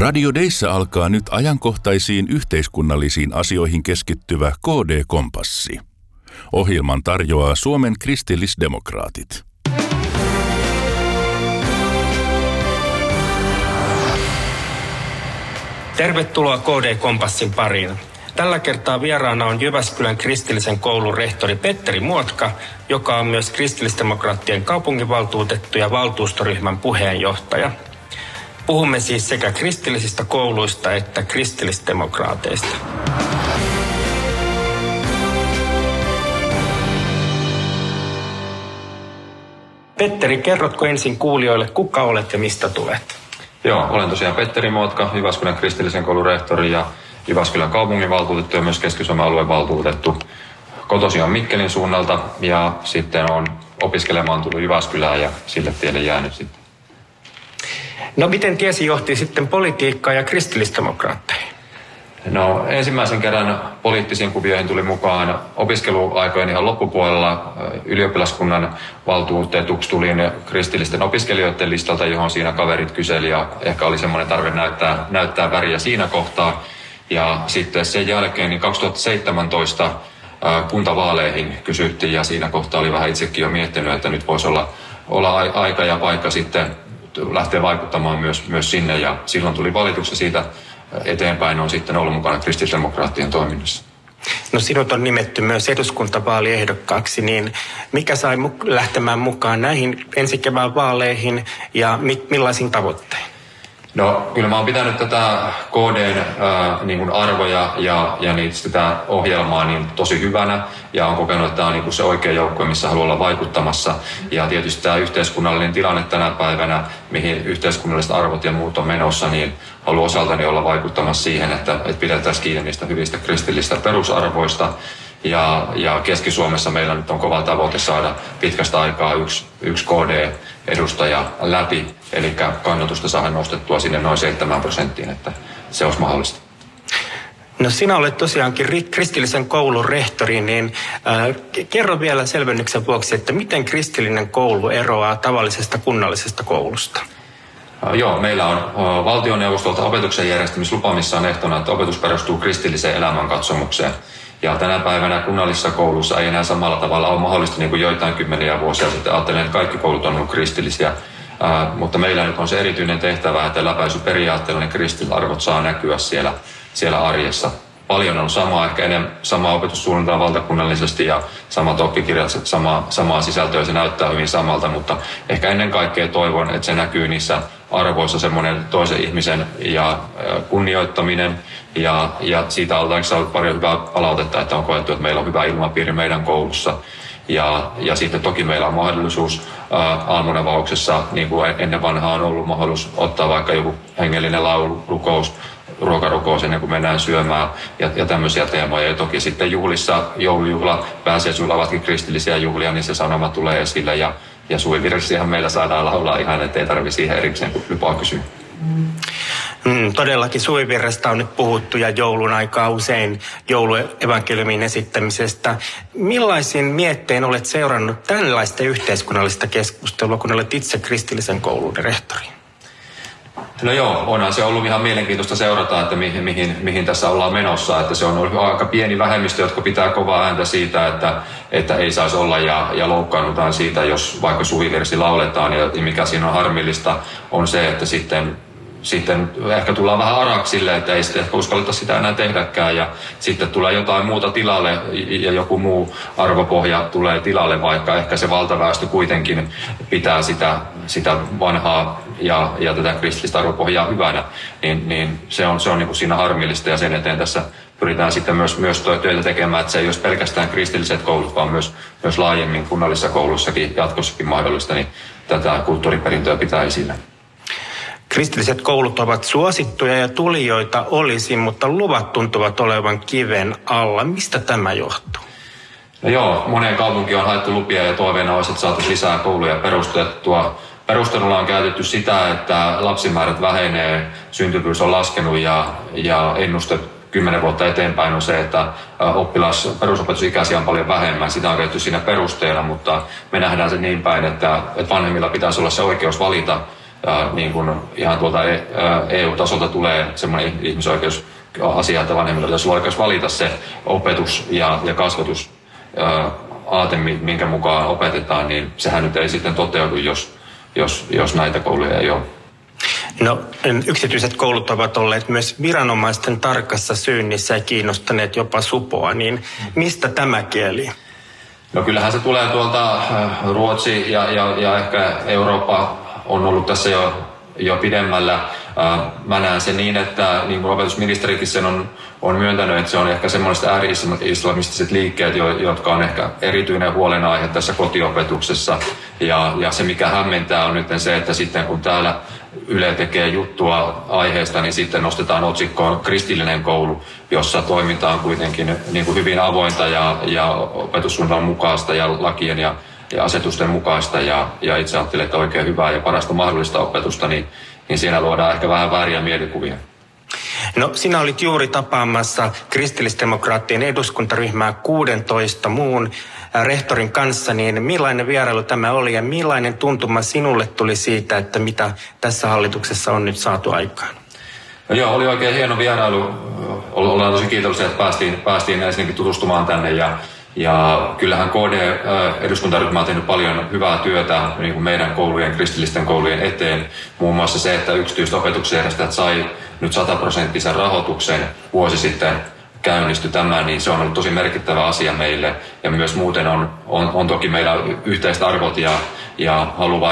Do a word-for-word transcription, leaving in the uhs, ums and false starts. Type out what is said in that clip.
Radio Deissä alkaa nyt ajankohtaisiin yhteiskunnallisiin asioihin keskittyvä K D-kompassi. Ohjelman tarjoaa Suomen kristillisdemokraatit. Tervetuloa K D-kompassin pariin. Tällä kertaa vieraana on Jyväskylän kristillisen koulun rehtori Petteri Muotka, joka on myös kristillisdemokraattien kaupunginvaltuutettu ja valtuustoryhmän puheenjohtaja. Puhumme siis sekä kristillisistä kouluista että kristillisdemokraateista. Petteri, kerrotko ensin kuulijoille, kuka olet ja mistä tulet? Joo, olen tosiaan Petteri Muotka, Jyväskylän kristillisen koulun rehtori ja Jyväskylän kaupunginvaltuutettu ja myös Keski-Suomen alueen valtuutettu. Kotoisin on Mikkelin suunnalta ja sitten olen opiskelemaan tullut Jyväskylään ja sille tielle jäänyt sitten. No miten tiesi johti sitten politiikkaa ja kristillisdemokraatteihin? No ensimmäisen kerran poliittisiin kuvioihin tuli mukaan opiskeluaikojen ihan loppupuolella. Ylioppilaskunnan valtuutetuksi tulin kristillisten opiskelijoiden listalta, johon siinä kaverit kyseli ja ehkä oli semmoinen tarve näyttää, näyttää väriä siinä kohtaa. Ja sitten sen jälkeen niin kaksituhattaseitsemäntoista kuntavaaleihin kysyttiin ja siinä kohtaa oli vähän itsekin jo miettinyt, että nyt voisi olla, olla aika ja paikka sitten lähteä vaikuttamaan myös, myös sinne ja silloin tuli valituksia siitä eteenpäin on sitten ollut mukana kristillisdemokraattien toiminnassa. No sinut on nimetty myös eduskuntavaaliehdokkaaksi, niin mikä sai lähtemään mukaan näihin ensi kevään vaaleihin ja mi- millaisin tavoittein? No kyllä mä oon pitänyt tätä K D:n äh, niin kuin arvoja ja, ja niitä, sitä ohjelmaa niin tosi hyvänä ja on kokenut, että tämä on niin kuin se oikea joukko, missä haluaa olla vaikuttamassa. Ja tietysti tämä yhteiskunnallinen tilanne tänä päivänä, mihin yhteiskunnalliset arvot ja muut on menossa, niin haluan osaltani olla vaikuttamassa siihen, että, että pidetään kiinni niistä hyvistä kristillisistä perusarvoista. Ja, ja Keski-Suomessa meillä nyt on kova tavoite saada pitkästä aikaa yksi, yksi K D-edustaja läpi, eli kannatusta saada nostettua sinne noin seitsemän prosenttiin, että se olisi mahdollista. No sinä olet tosiaankin kristillisen koulun rehtori, niin äh, kerro vielä selvennyksen vuoksi, että miten kristillinen koulu eroaa tavallisesta kunnallisesta koulusta? Joo, meillä on valtioneuvostolta opetuksen järjestämislupa, missä on ehtona, että opetus perustuu kristilliseen elämänkatsomukseen. Ja tänä päivänä kunnallisessa koulussa ei enää samalla tavalla ole mahdollista, niin kuin joitain kymmeniä vuosia sitten ajattelen, että kaikki koulut on ollut kristillisiä. Ää, mutta meillä nyt on se erityinen tehtävä, että läpäisyperiaatteella ne kristillisarvot saa näkyä siellä, siellä arjessa. Paljon on samaa, ehkä enemmän samaa opetussuunnitelmaa valtakunnallisesti ja samat oppikirjat, sama, samaa sisältöä, se näyttää hyvin samalta, mutta ehkä ennen kaikkea toivon, että se näkyy niissä arvoissa semmoinen toisen ihmisen ja kunnioittaminen ja, ja siitä on saanut paljon hyvää palautetta, että on koettu, että meillä on hyvä ilmapiiri meidän koulussa. Ja, ja sitten toki meillä on mahdollisuus ää, aamunavauksessa, niin kuin ennen vanhaa on ollut mahdollisuus ottaa vaikka joku hengellinen laulu, rukous, ruokarukous ennen kuin mennään syömään ja, ja tämmöisiä teemoja. Ja toki sitten juhlissa, joulujuhla, pääsiäisjuhla ovatkin kristillisiä juhlia, niin se sanoma tulee esille. Ja, ja suvivirsihän meillä saadaan laulaa ihan, ettei tarvitse siihen erikseen lupaa kysyä. Mm, todellakin suvivirrestä on nyt puhuttu ja joulun aikaa usein jouluevankeliumin esittämisestä. Millaisin miettein olet seurannut tällaista yhteiskunnallista keskustelua, kun olet itse kristillisen koulun rehtori? No joo, onhan se ollut ihan mielenkiintoista seurata, että mihin, mihin, mihin tässä ollaan menossa. Että se on ollut aika pieni vähemmistö, jotka pitää kovaa ääntä siitä, että, että ei saisi olla ja, ja loukkaannutaan siitä, jos vaikka suvivirsi lauletaan. Ja mikä siinä on harmillista on se, että sitten Sitten ehkä tullaan vähän araksille, että ei sitten ehkä uskalleta sitä enää tehdäkään ja sitten tulee jotain muuta tilalle ja joku muu arvopohja tulee tilalle, vaikka ehkä se valtaväestö kuitenkin pitää sitä, sitä vanhaa ja, ja tätä kristillistä arvopohjaa hyvänä, niin, niin se on, se on niin kuin siinä harmillista ja sen eteen tässä pyritään sitten myös, myös töitä tekemään, että se ei olisi pelkästään kristilliset koulut, vaan myös, myös laajemmin kunnallisissa koulussakin jatkossakin mahdollista, niin tätä kulttuuriperintöä pitää esillä. Kristilliset koulut ovat suosittuja ja tulijoita olisi, mutta luvat tuntuvat olevan kiven alla. Mistä tämä johtuu? No joo, moneen kaupunkiin on haettu lupia ja toiveena olisi, että saataisiin lisää kouluja perustettua. Perustelulla on käytetty sitä, että lapsimäärät vähenee, syntyvyys on laskenut ja, ja ennuste kymmenen vuotta eteenpäin on se, että oppilas perusopetusikäisiä on paljon vähemmän. Sitä on käytetty siinä perusteena, mutta me nähdään se niin päin, että, että vanhemmilla pitäisi olla se oikeus valita ää, niin kuin ihan tuolta E U-tasolta tulee semmoinen ihmisoikeus asia, että vanhemmilla olisi oikeus valita se opetus ja, ja kasvatus ää, aate, minkä mukaan opetetaan, niin sehän nyt ei sitten toteudu, jos, jos, jos näitä kouluja ei ole. No, yksityiset koulut ovat olleet myös viranomaisten tarkassa syynnissä ja kiinnostaneet jopa supoa, niin mistä tämä kieli? No kyllähän se tulee tuolta Ruotsi ja, ja, ja ehkä Eurooppa on ollut tässä jo, jo pidemmällä. Mä näen sen niin, että niin kuin opetusministerikin sen on, on myöntänyt, että se on ehkä semmoiset ääri-islamistiset liikkeet, jotka on ehkä erityinen huolenaihe tässä kotiopetuksessa. Ja, ja se mikä hämmentää on nyt se, että sitten kun täällä Yle tekee juttua aiheesta, niin sitten nostetaan otsikkoon kristillinen koulu, jossa toiminta on kuitenkin niin kuin hyvin avointa ja, ja opetussuunnitelman mukaista ja lakien ja, ja asetusten mukaista. Ja, ja itse ajattelen, että oikein hyvää ja parasta mahdollista opetusta, niin, niin siinä luodaan ehkä vähän vääriä mielikuvia. No, sinä olit juuri tapaamassa kristillisdemokraattien eduskuntaryhmää kuudentoista muun rehtorin kanssa, niin millainen vierailu tämä oli ja millainen tuntuma sinulle tuli siitä, että mitä tässä hallituksessa on nyt saatu aikaan? No joo, oli oikein hieno vierailu. Ollaan tosi kiitollisia, että päästiin, päästiin ensinnäkin tutustumaan tänne ja, ja kyllähän K D-eduskuntaryhmä on tehnyt paljon hyvää työtä niin kuin meidän koulujen, kristillisten koulujen eteen. Muun muassa se, että yksityiset opetuksen järjestäjät sai nyt sataprosenttisen rahoituksen vuosi sitten käynnistyi tämä, niin se on ollut tosi merkittävä asia meille. Ja myös muuten on, on, on toki meillä yhteiset arvot ja, ja halu